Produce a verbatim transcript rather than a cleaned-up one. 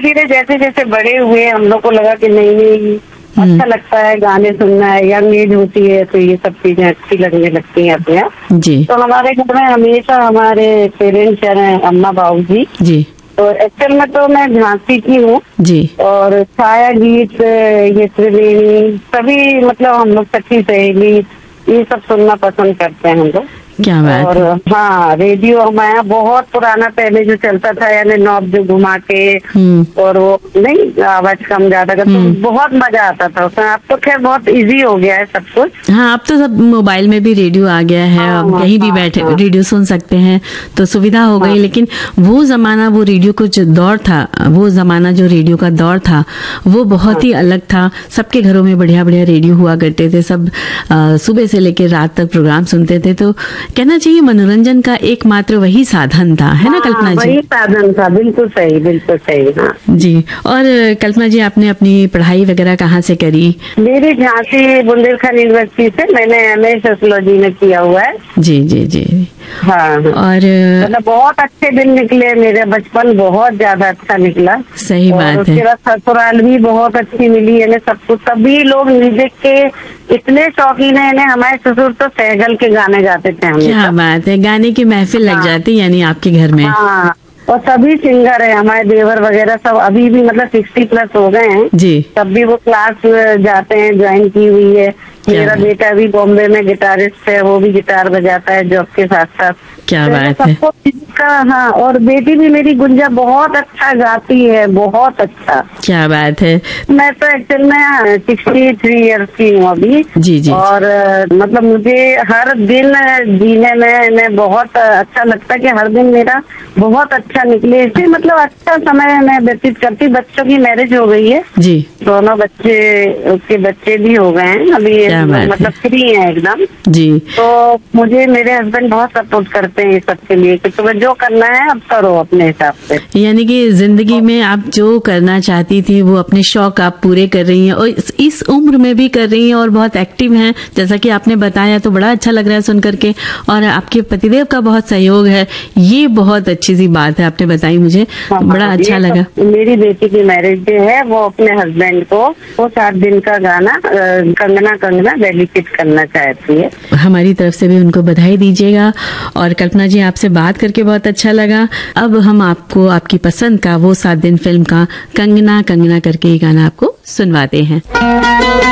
धीरे जैसे जैसे बड़े हुए हम लोग को लगा कि नहीं नहीं अच्छा लगता है गाने सुनना है, यंग एज होती है तो ये सब चीजें अच्छी लगने लगती हैं अपने आप जी। तो हमारे घर में हमेशा हमारे पेरेंट्स हैं अम्मा बाबू जी जी। तो एक्चुअल में तो मैं झांसी की हूँ जी। और छाया गीत, ये त्रिवेणी, सभी मतलब हम लोग सखी सहेली ये सब सुनना पसंद करते हैं हम लोग। क्या बात और है। हाँ, रेडियो हमारा बहुत पुराना पहले जो चलता था, यानी नॉब जो घुमा के और वो नहीं आवाज कम ज्यादा का, तो बहुत मजा आता था उसमें। अब तो खैर बहुत इजी हो गया है सब कुछ। हाँ, अब तो सब मोबाइल में भी रेडियो आ गया है। हाँ, अब कहीं भी हाँ, बैठे हाँ, रेडियो सुन सकते हैं तो सुविधा हो गई। हाँ, लेकिन वो जमाना, वो रेडियो को जो दौर था, वो जमाना जो रेडियो का दौर था वो बहुत हाँ, ही अलग था। सबके घरों में बढ़िया बढ़िया रेडियो हुआ करते थे। सब आ, सुबह से लेकर रात तक प्रोग्राम सुनते थे। तो कहना चाहिए मनोरंजन का एकमात्र वही साधन था, है ना कल्पना जी? वही साधन था, बिल्कुल सही, बिल्कुल सही। हाँ जी। और कल्पना जी, आपने अपनी पढ़ाई वगैरह कहाँ से करी? मेरी झांसी बुंदेलखंड यूनिवर्सिटी से मैंने एम ए सोशियोलॉजी में किया हुआ है। जी जी जी। हाँ, हाँ। और मतलब बहुत अच्छे दिन निकले, मेरा बचपन बहुत ज्यादा अच्छा निकला। सही बात है। उसके बाद ससुराल भी बहुत अच्छी मिली है सब कुछ। सभी लोग म्यूजिक के इतने शौकीन है, इन्हें हमारे ससुर तो सहगल के गाने गाते थे हमेशा। क्या बात है, गाने की महफिल लग जाती यानी आपके घर में। हाँ, और सभी सिंगर है हमारे देवर वगैरह सब अभी भी मतलब सिक्सटी प्लस हो गए हैं जी। तब भी वो क्लास जाते हैं, ज्वाइन की हुई है। मेरा बेटा भी बॉम्बे में गिटारिस्ट है, वो भी गिटार बजाता है जॉब के साथ साथ। क्या बात है। सबको का हाँ, और बेटी भी मेरी गुंजा बहुत अच्छा गाती है, बहुत अच्छा। क्या बात है। मैं तो एक्चुअल में सिक्सटी थ्री ईयर्स की हूँ अभी। जी जी। और मतलब मुझे हर दिन जीने में मैं बहुत अच्छा लगता है कि हर दिन मेरा बहुत अच्छा निकले, इससे मतलब अच्छा समय मैं व्यतीत करती। बच्चों की मैरिज हो गई है जी। दोनों बच्चे, उसके बच्चे भी हो गए हैं अभी, मतलब फ्री है एकदम जी। तो मुझे मेरे हस्बैंड बहुत सपोर्ट करते हैं इस सब के लिए कि तुम्हें जो करना है अब करो अपने हिसाब से। यानी कि जिंदगी में आप जो करना चाहती थी वो अपने शौक आप पूरे कर रही हैं और इस, इस उम्र में भी कर रही हैं और बहुत एक्टिव हैं, जैसा कि आपने बताया। तो बड़ा अच्छा लग रहा है सुन करके। और आपके पतिदेव का बहुत सहयोग है, ये बहुत अच्छी सी बात है आपने बताई मुझे। हाँ, बड़ा अच्छा लगा। मेरी बेटी की मैरिज डे है, वो अपने हस्बैंड को वो सात दिन का गाना कंगना कंगना डेडिकेट करना चाहती है। हमारी तरफ से भी उनको बधाई दीजिएगा। और कल्पना जी, आपसे बात करके बहुत अच्छा लगा। अब हम आपको आपकी पसंद का वो सात दिन फिल्म का कंगना कंगना करके ये गाना आपको सुनवाते हैं।